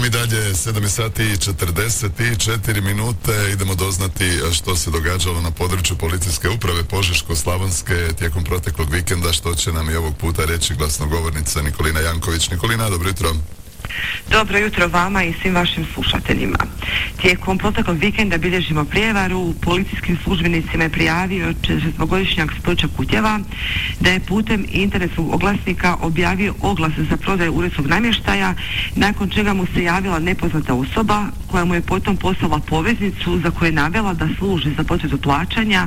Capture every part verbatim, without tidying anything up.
mi dalje, sedam sati i četrdeset četiri minute, idemo doznati što se događalo na području policijske uprave Požeško-slavonske tijekom proteklog vikenda, što će nam i ovog puta reći glasnogovornica Nikolina Janković. Nikolina, dobro jutro. Dobro jutro vama i svim vašim slušateljima. Tijekom proteklog vikenda bilježimo prijevaru. Policijskim službenicima je prijavio četrdesetdvogodišnjak s područja Kutjeva da je putem internetskog oglasnika objavio oglas za prodaju uredskog namještaja, nakon čega mu se javila nepoznata osoba koja mu je potom poslala poveznicu za koju je navela da služi za potvrdu plaćanja,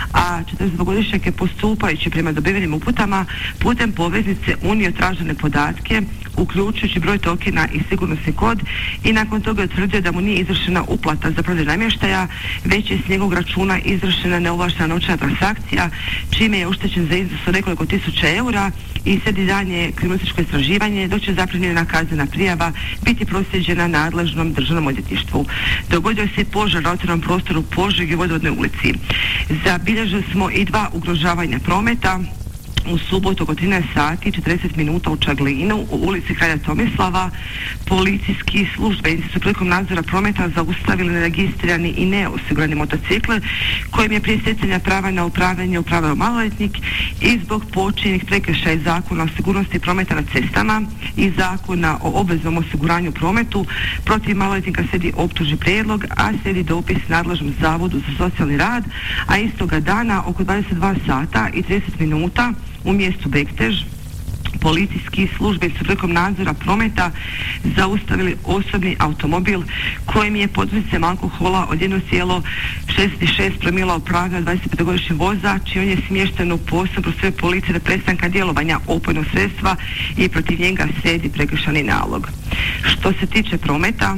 a četrdesetdvogodišnjak je postupajući prema dobivenim uputama putem poveznice unio tražene podatke, uključujući broj tokena i sigurnosni kod, i nakon toga je utvrdio da mu nije izvršena uplata za prodaju namještaja, već je s njegovog računa izvršena neovlaštena novčana transakcija, čime je oštećen za iznos od nekoliko tisuća eura i slijedi dalje kriminalističko istraživanje, dok će zaprimljena kaznena prijava biti proslijeđena nadležnom državnom odvjetništvu. Dogodio se požar na otvorenom prostoru u Požegi u Vodovodnoj ulici. Zabilježili smo i dva ugrožavanja prometa. U subotu oko trinaest sati i četrdeset minuta u Čaglinu u ulici Kralja Tomislava policijski službenici su prilikom nadzora prometa zaustavili neregistrirani i neosigurani motocikl kojim je prije stjecanja prava na upravljanje upravljao maloljetnik i zbog počinjenih prekršaja iz Zakona o sigurnosti prometa na cestama i Zakona o obveznom osiguranju prometu protiv maloljetnika slijedi optužni prijedlog, a slijedi dopis nadležnom zavodu za socijalni rad, a istoga dana oko dvadeset dva sata i trideset minuta u mjestu Bektež policijski službenici su prilikom nadzora prometa zaustavili osobni automobil kojim je pod utjecajem alkohola od jedan zarez šezdeset šest promila upravljao dvadesetpetogodišnji vozač i on je smješten u posebnu prostoriju policije do prestanka djelovanja opojnog sredstva i protiv njega slijedi prekršajni nalog. Što se tiče prometa,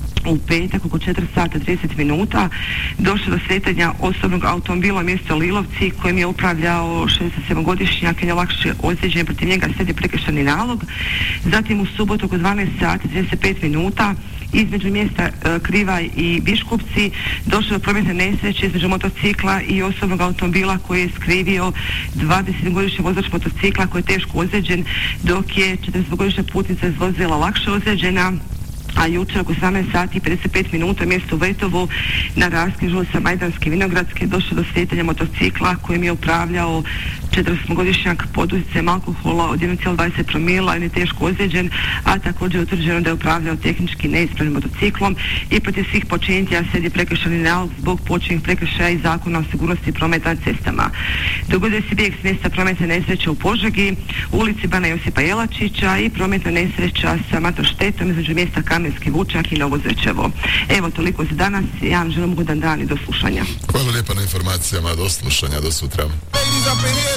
u petak oko četiri sata i trideset minuta došlo do sretanja osobnog automobila mjesto Lilovci kojim je upravljao šezdeset sedmogodišnjak i lakše ozlijeđen, protiv njega slijedi prekršajni nalog. Zatim u subotu oko dvanaest sati i trideset pet minuta između mjesta e, Krivaj i Biškupci došlo do prometne nesreće između motocikla i osobnog automobila koji je skrivio dvadesetgodišnji vozač motocikla koji je teško ozlijeđen, dok je četrdesetgodišnja putnica iz vozila lakše ozlijeđena. A jučer oko sedamnaest sati i pedeset pet minuta u mjestu Vetovo na raskrižju sa Majdanske Vinogradske došlo do slijetanja motocikla kojim je upravljao četrdesetgodišnjak pod utjecajem alkohola od jedan zarez dvadeset promila i je teško ozlijeđen, a također je utvrđeno da je upravljao tehnički neispravnim motociklom i protiv svih počinitelja slijedi prekršajni nalog zbog počinjenih prekršaja iz Zakona o sigurnosti prometa na cestama. Dogodio se bijeg s mjesta prometne nesreće u Požegi, u ulici Bana Josipa Jelačića i prometna nesreća sa motoštetom između mjesta Kamenski Vučak i Novo Zečevo. Evo, toliko za danas. Ja vam želim ugodan dan i do slušanja. Hvala lijepa na informacijama, do slušanja, do sutra.